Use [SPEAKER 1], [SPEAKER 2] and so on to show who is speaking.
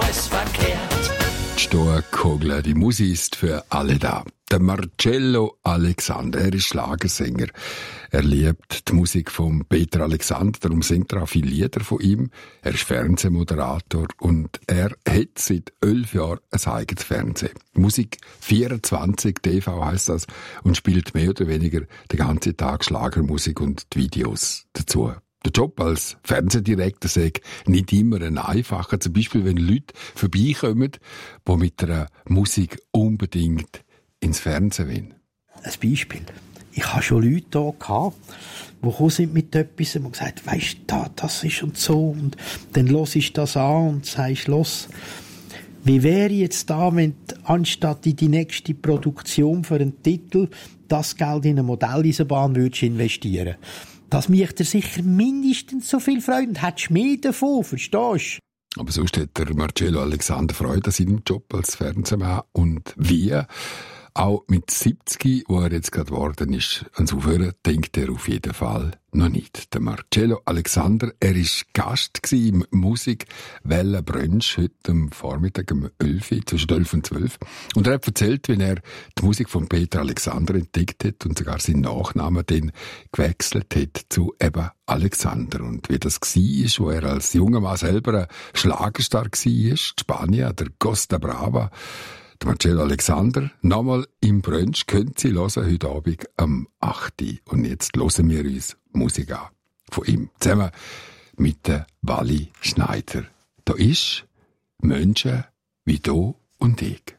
[SPEAKER 1] alles verkehrt.
[SPEAKER 2] Stoa-Kogler, die Musik ist für alle da. Der Marcello Alexander, er ist Schlagersänger. Er liebt die Musik von Peter Alexander, darum singt er auch viele Lieder von ihm. Er ist Fernsehmoderator und er hat seit 11 Jahren ein eigenes Fernsehen. Musik 24 TV heisst das und spielt mehr oder weniger den ganzen Tag Schlagermusik und die Videos dazu. Der Job als Fernsehdirektor sagt nicht immer ein einfacher. Zum Beispiel, wenn Leute vorbeikommen, die mit einer Musik unbedingt ins Fernsehen wollen.
[SPEAKER 3] Ein Beispiel. Ich hatte schon Leute hier gehabt, die gekommen sind mit etwas und gesagt, weisst du, das ist und so. Und dann hörst du das an und sagst, los, wie wäre jetzt da, wenn du, anstatt in die nächste Produktion für einen Titel das Geld in eine Modelleisenbahn würdest investieren? Das macht dir sicher mindestens so viel Freude und hättest mehr davon, verstehst du?
[SPEAKER 2] Aber sonst hat der Marcello Alexander Freude an seinem Job als Fernsehmann. Und wie? Auch mit 70, wo er jetzt gerade geworden ist, ans Aufhören, denkt er auf jeden Fall noch nicht. Der Marcello Alexander, er ist Gast im Musikwelle Brunch heute am Vormittag um 11 Uhr, zwischen 11 und 12. Und er hat erzählt, wie er die Musik von Peter Alexander entdeckt hat und sogar seinen Nachnamen dann gewechselt hat zu eben Alexander. Und wie das war, wo er als junger Mann selber ein Schlagerstar war, die Spanier, der Costa Brava, der Marcello Alexander, nochmal im Brunch, können Sie hören, heute Abend am 8. Und jetzt hören wir uns Musik an. Von ihm. Zusammen mit der Wally Schneider. Da ist Menschen wie du und ich.